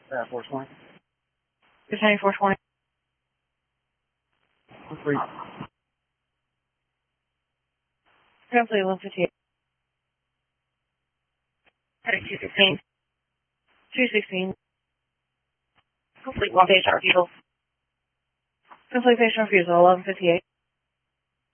420. 420. Complete 158. 216. 216. Complete 1 patient refusal. Complete patient refusal, 1158.